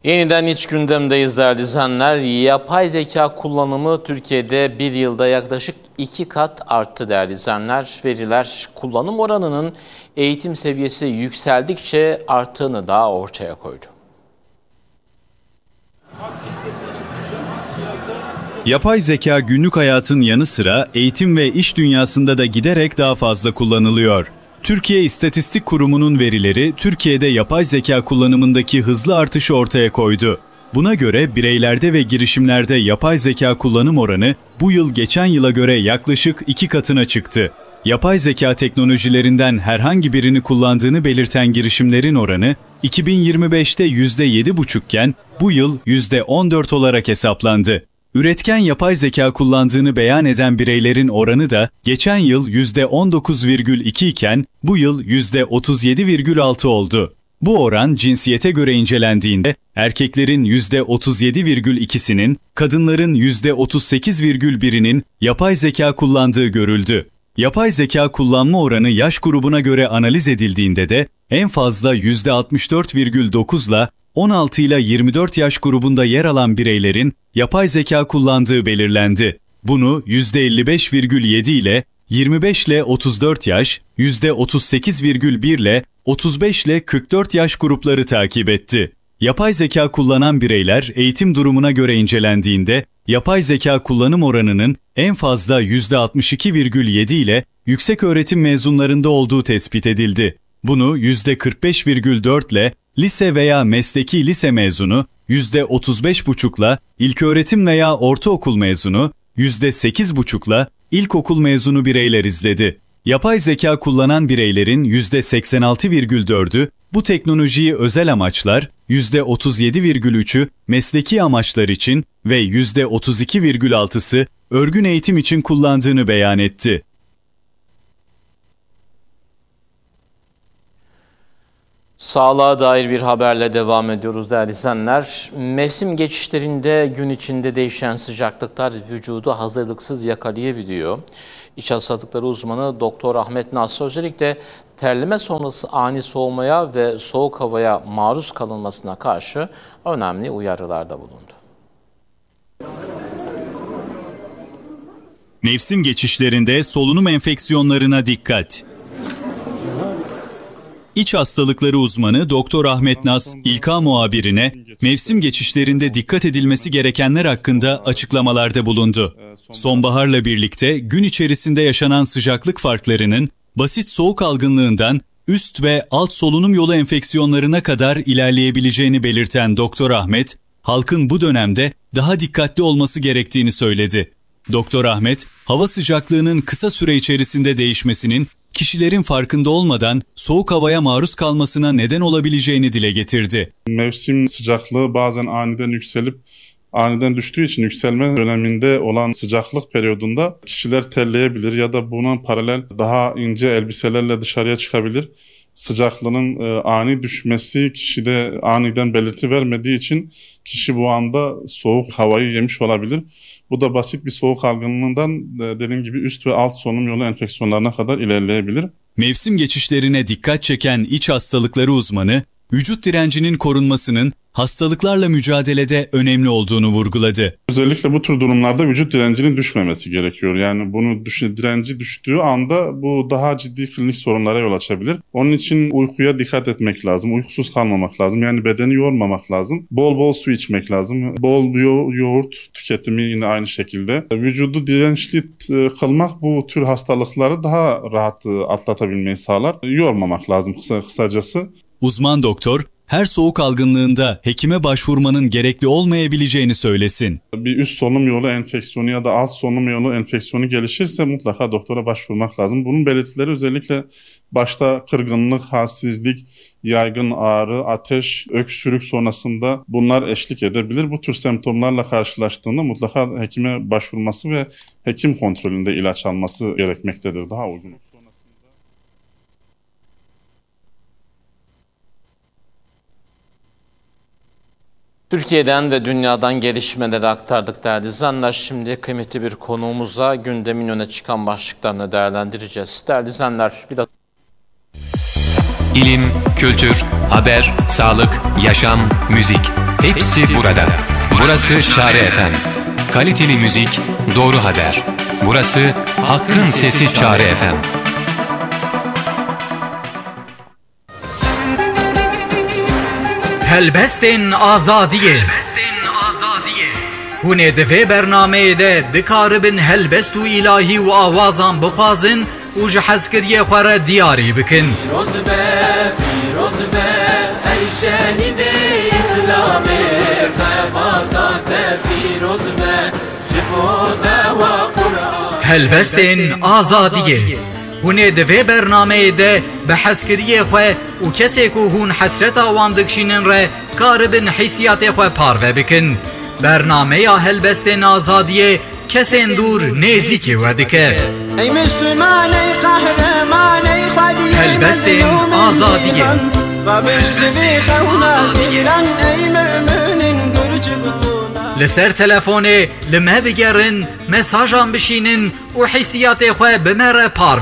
Yeniden iç gündemdeyiz değerli izleyenler. Yapay zeka kullanımı Türkiye'de bir yılda yaklaşık 2 kat arttı değerli izleyenler. Veriler kullanım oranının eğitim seviyesi yükseldikçe arttığını da ortaya koydu. Yapay zeka günlük hayatın yanı sıra eğitim ve iş dünyasında da giderek daha fazla kullanılıyor. Türkiye İstatistik Kurumu'nun verileri Türkiye'de yapay zeka kullanımındaki hızlı artışı ortaya koydu. Buna göre bireylerde ve girişimlerde yapay zeka kullanım oranı bu yıl geçen yıla göre yaklaşık 2 katına çıktı. Yapay zeka teknolojilerinden herhangi birini kullandığını belirten girişimlerin oranı 2025'te %7,5 iken bu yıl %14 olarak hesaplandı. Üretken yapay zeka kullandığını beyan eden bireylerin oranı da geçen yıl %19,2 iken bu yıl %37,6 oldu. Bu oran cinsiyete göre incelendiğinde erkeklerin %37,2'sinin, kadınların %38,1'inin yapay zeka kullandığı görüldü. Yapay zeka kullanma oranı yaş grubuna göre analiz edildiğinde de en fazla %64,9'la 16 ile 24 yaş grubunda yer alan bireylerin yapay zeka kullandığı belirlendi. Bunu %55,7 ile 25 ile 34 yaş, %38,1 ile 35 ile 44 yaş grupları takip etti. Yapay zeka kullanan bireyler eğitim durumuna göre incelendiğinde yapay zeka kullanım oranının en fazla %62,7 ile yükseköğretim mezunlarında olduğu tespit edildi. Bunu %45,4 ile lise veya mesleki lise mezunu, %35,5'la ilköğretim veya ortaokul mezunu, %8,5'la ilkokul mezunu bireyler izledi. Yapay zeka kullanan bireylerin %86,4'ü bu teknolojiyi özel amaçlar, %37,3'ü mesleki amaçlar için ve %32,6'sı örgün eğitim için kullandığını beyan etti. Sağlığa dair bir haberle devam ediyoruz değerli izleyenler. Mevsim geçişlerinde gün içinde değişen sıcaklıklar vücudu hazırlıksız yakalayabiliyor. İç hastalıkları uzmanı Doktor Ahmet Nasr özellikle terleme sonrası ani soğumaya ve soğuk havaya maruz kalınmasına karşı önemli uyarılarda bulundu. Mevsim geçişlerinde solunum enfeksiyonlarına dikkat. İç hastalıkları uzmanı Doktor Ahmet Nas, İlka muhabirine mevsim geçişlerinde dikkat edilmesi gerekenler hakkında açıklamalarda bulundu. Sonbaharla birlikte gün içerisinde yaşanan sıcaklık farklarının basit soğuk algınlığından üst ve alt solunum yolu enfeksiyonlarına kadar ilerleyebileceğini belirten Doktor Ahmet, halkın bu dönemde daha dikkatli olması gerektiğini söyledi. Doktor Ahmet, hava sıcaklığının kısa süre içerisinde değişmesinin kişilerin farkında olmadan soğuk havaya maruz kalmasına neden olabileceğini dile getirdi. Mevsim sıcaklığı bazen aniden yükselip aniden düştüğü için yükselme döneminde olan sıcaklık periyodunda kişiler terleyebilir ya da buna paralel daha ince elbiselerle dışarıya çıkabilir. Sıcaklığının ani düşmesi kişide aniden belirti vermediği için kişi bu anda soğuk havayı yemiş olabilir. Bu da basit bir soğuk algınlığından dediğim gibi üst ve alt solunum yolu enfeksiyonlarına kadar ilerleyebilir. Mevsim geçişlerine dikkat çeken iç hastalıkları uzmanı, vücut direncinin korunmasının hastalıklarla mücadelede önemli olduğunu vurguladı. Özellikle bu tür durumlarda vücut direncinin düşmemesi gerekiyor. Yani direnci düştüğü anda bu daha ciddi klinik sorunlara yol açabilir. Onun için uykuya dikkat etmek lazım. Uykusuz kalmamak lazım. Yani bedeni yormamak lazım. Bol bol su içmek lazım. Bol yoğurt tüketimi yine aynı şekilde. Vücudu dirençli kılmak bu tür hastalıkları daha rahat atlatabilmeyi sağlar. Yormamak lazım kısacası. Uzman doktor, her soğuk algınlığında hekime başvurmanın gerekli olmayabileceğini söylesin. Bir üst solunum yolu enfeksiyonu ya da alt solunum yolu enfeksiyonu gelişirse mutlaka doktora başvurmak lazım. Bunun belirtileri özellikle başta kırgınlık, halsizlik, yaygın ağrı, ateş, öksürük sonrasında bunlar eşlik edebilir. Bu tür semptomlarla karşılaştığında mutlaka hekime başvurması ve hekim kontrolünde ilaç alması gerekmektedir. Daha uygun. Türkiye'den ve dünyadan gelişmeleri aktardık değerli izleyenler. Şimdi kıymetli bir konuğumuzla gündemin öne çıkan başlıklarını değerlendireceğiz. Değerli izleyenler, biraz İlim, kültür, haber, sağlık, yaşam, müzik. Hepsi burada. Burası Çare FM. Kaliteli müzik, doğru haber. Burası Hakkın Sesi Çare FM. Helbestên azadiyê. Hûn ê di vê bernameyê de dikaribin helbest û ilahî û awazan bixwazin û ji hezkiriyê xwe re diyarî bikin. Pîroz be, ey şehîdê İslamê, xebata te pîroz be, ji bo dewa Kur'an. Helbestên azadiyê. Hûn ê di vê bernameyê de bi hezkiriyê xwe û kesê ku hûn hesreta wan dikşînin re karibin hîsiyatê xwe parve bikin. Bernameya helbestên azadiyê kesên dûr nêzîkê we dike. Ey Müslüman, ey kahraman, ey Xwediyê Helbestên azadiyê. Li ser telefonê li me bigerin, mesajan bişînin û hîsiyatê xwe bi me re parve